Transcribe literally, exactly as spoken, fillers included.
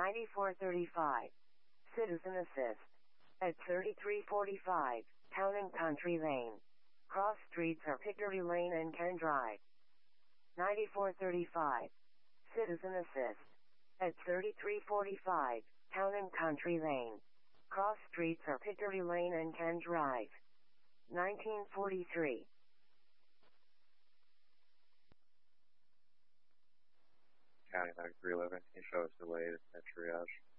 ninety-four thirty-five. Citizen Assist. At thirty-three forty-five, Town and Country Lane. Cross streets are Pickery Lane and Ken Drive. ninety-four thirty-five. Citizen Assist. At thirty-three forty-five, Town and Country Lane. Cross streets are Pickery Lane and Ken Drive. nineteen forty-three. County nine three eleven, can you show us delayed at triage?